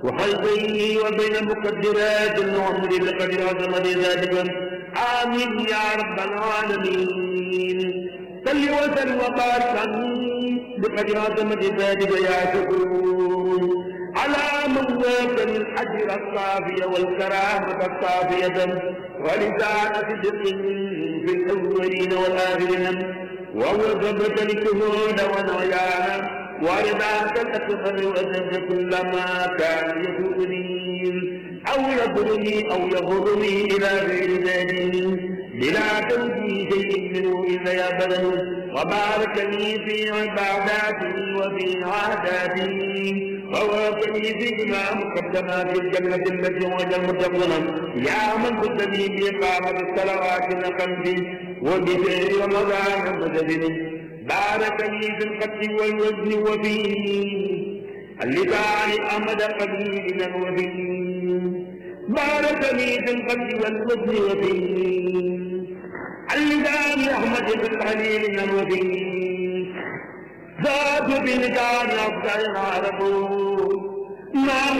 وخلقه وبين مقدرات العمر لقد عظم ذلك. آمين يا رب العالمين. صل وسلم وبارك بقدر عظمة ذلك يا شكور على من ذاك الأجر الصافي والكرامة الصافية ولسان صدق في الأولين والآخرين ووجبت الشهود والعيان ورضاك الأكبر وأنت كل ما كان يسوءني أو يضرني أو يغرني إلى غير ذلك بلا توجيه شيء منه إلا يا بدن. وبارك لي في عباداتي وفي عاداتي ووافني فيما مقدمات الجنة التي وجه المتقون يا من كنت لي بإقامة الصلوات الخمس وبشهر رمضان متدين. بارك لي في القتل والوزن وفي اللسان أمد قليلا وفي بارك لي في القتل والوزن وفي اللسان أحمد قليلا وفي ذات بلدان أفضل العرب ما